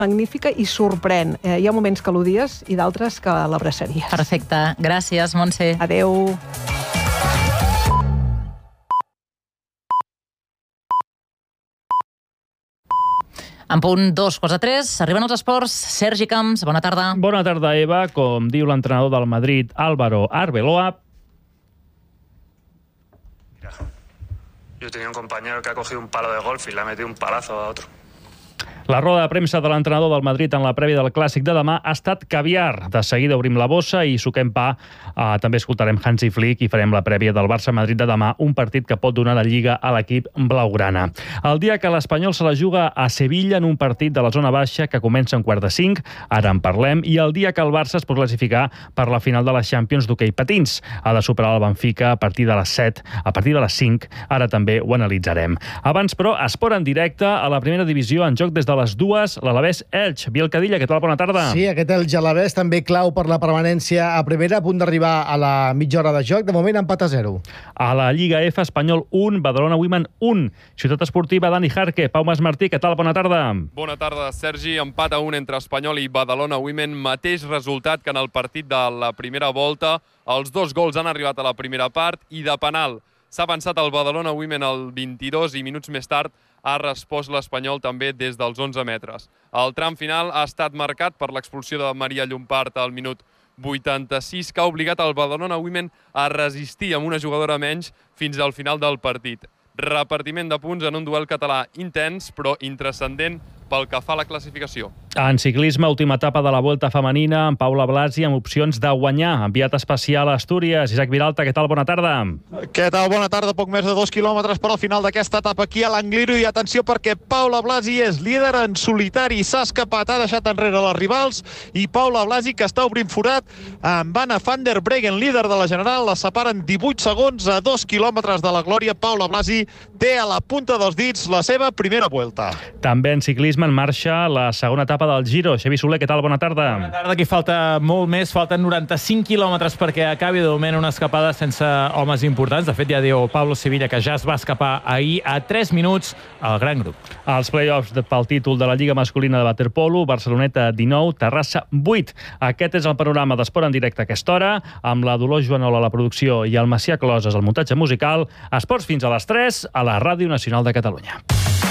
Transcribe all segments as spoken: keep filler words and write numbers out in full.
magnífica i sorprèn. Eh, hi ha moments que l'odies i d'altres que l'abraçaries. Perfecte. Gràcies, Montse. Adeu. En punt dos, cosa tres, arriben els esports. Sergi Camps, bona tarda. Bona tarda, Eva. Com diu l'entrenador del Madrid, Álvaro Arbeloa. Mira, yo tenía un compañero que ha cogido un palo de golf y le ha metido un palazo a otro. La roda de premsa de l'entrenador del Madrid en la prèvia del Clàssic de demà ha estat caviar. De seguida obrim la bossa i suquem pa. Uh, també escoltarem Hansi Flick i farem la prèvia del Barça-Madrid de demà, un partit que pot donar la Lliga a l'equip blaugrana. El dia que l'Espanyol se la juga a Sevilla en un partit de la zona baixa que comença en quart de cinc, ara en parlem, i el dia que el Barça es pot classificar per la final de la Champions d'hoquei patins. Ha de superar el Benfica a partir de les set, a partir de les cinc, ara també ho analitzarem. Abans, però, esport en directe a la primera divisió en joc des de les dues, l'Alavés Elx. Biel Cadilla, què tal? Bona tarda. Sí, aquest Elx Alavés també clau per la permanència a primera, a punt d'arribar a la mitja hora de joc. De moment, empat a zero. A la Lliga F, Espanyol un, Badalona Women un. Ciutat Esportiva, Dani Jarque. Pau Masmartí, què tal? Bona tarda. Bona tarda, Sergi. Empat a un entre Espanyol i Badalona Women. Mateix resultat que en el partit de la primera volta. Els dos gols han arribat a la primera part i de penal s'ha avançat el Badalona Women al vint-i-dos i minuts més tard ha respost l'Espanyol també des dels onze metres. El tram final ha estat marcat per l'expulsió de Maria Llompart al minut vuitanta-sis, que ha obligat el Badalona Women a resistir amb una jugadora menys fins al final del partit. Repartiment de punts en un duel català intens, però intranscendent pel que fa a la classificació. En ciclisme, última etapa de la Vuelta femenina, amb Paula Blasi amb opcions de guanyar. Enviat especial a Astúries. Isaac Viralta, què tal? Bona tarda. Què tal? Bona tarda. Poc més de dos quilòmetres per al final d'aquesta etapa aquí a l'Angliru. I atenció perquè Paula Blasi és líder en solitari. S'ha escapat, ha deixat enrere les rivals. I Paula Blasi, que està obrint forat amb Anna van der Breggen, líder de la general. La separen divuit segons a dos quilòmetres de la glòria. Paula Blasi té a la punta dels dits la seva primera Vuelta. També en ciclisme en marxa la segona etapa del Giro. Xavi Soler, què tal? Bona tarda. Bona tarda. Aquí falta molt més. Falten noranta-cinc quilòmetres perquè acabi de moment una escapada sense homes importants. De fet, ja diu Pablo Sevilla que ja es va escapar ahir a tres minuts al gran grup. Els play-offs pel títol de la Lliga masculina de waterpolo, Barceloneta dinou, Terrassa vuit. Aquest és el panorama d'esport en directe a aquesta hora, amb la Dolors Joanola a la producció i el Macià Closes al muntatge musical. Esports fins a les tres a la Ràdio Nacional de Catalunya.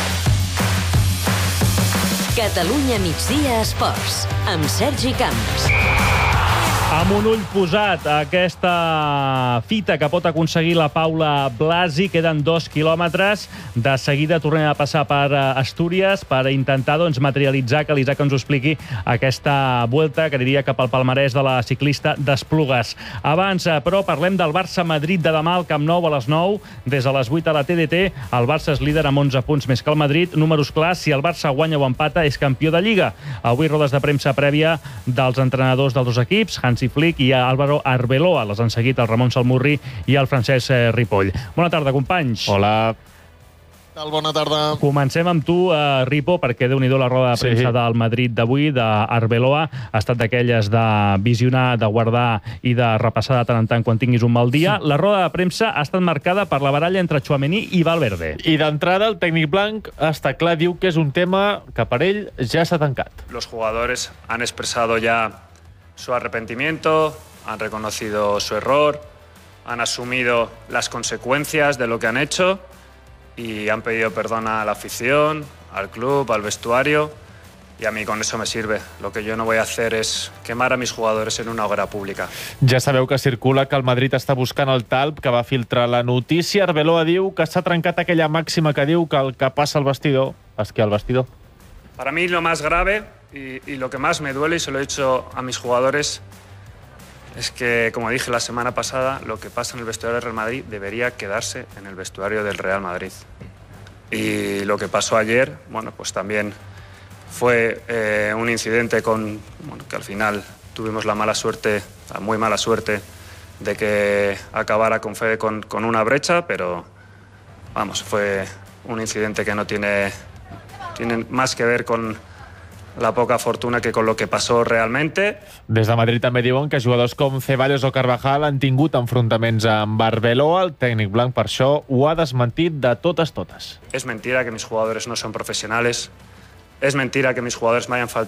Catalunya migdia esports, amb Sergi Camps. Amb un ull posat a aquesta fita que pot aconseguir la Paula Blasi, queden dos quilòmetres. De seguida tornem a passar per Astúries per intentar doncs, materialitzar, que l'Isaac ens ho expliqui, aquesta Vuelta que aniria cap al palmarès de la ciclista d'Esplugues. Abans, però, parlem del Barça-Madrid de demà al Camp Nou a les nou. Des de les vuit a la T D T, el Barça és líder amb onze punts més que el Madrid. Números clars, si el Barça guanya o empata, és campió de Lliga. Avui rodes de premsa prèvia dels entrenadors dels dos equips, Hansi Flick i Álvaro Arbeloa. Les han seguit el Ramon Salmurri i el Francesc Ripoll. Bona tarda, companys. Hola. Bona tarda. Comencem amb tu, uh, Ripo, perquè déu-n'hi-do la roda de premsa sí. del Madrid d'avui, d'Arbeloa. Ha estat d'aquelles de visionar, de guardar i de repassar de tant en tant quan tinguis un mal dia. La roda de premsa ha estat marcada per la baralla entre Tchouaméni i Valverde. I d'entrada, el tècnic blanc està clar, diu que és un tema que per ell ja s'ha tancat. Los jugadores han expresado ya su arrepentimiento, han reconocido su error, han asumido las consecuencias de lo que han hecho y han pedido perdón a la afición, al club, al vestuario, y a mí con eso me sirve. Lo que yo no voy a hacer es quemar a mis jugadores en una hoguera pública. Ja sabeu que circula que el Madrid està buscant el talp que va filtrar la notícia. Arbeloa diu que s'ha trencat aquella màxima que diu que el que passa al vestidor es que al vestidor. Para mí lo más grave y, y lo que más me duele, y se lo he dicho a mis jugadores, es que, como dije la semana pasada, lo que pasa en el vestuario del Real Madrid debería quedarse en el vestuario del Real Madrid. Y lo que pasó ayer, bueno, pues también fue eh, un incidente con, bueno, que al final tuvimos la mala suerte, la muy mala suerte, de que acabara con Fede con, con una brecha, pero vamos, fue un incidente que no tiene, tiene más que ver con la poca fortuna que con lo que passó realmente. Des de Madrid també diuen que jugadors com Ceballos o Carvajal han tingut enfrontaments amb Arbeloa. El tècnic blanc per això ho ha desmentit de totes totes. Es mentira que mis jugadores no son profesionales. Es mentira que mis jugadores me hayan faltado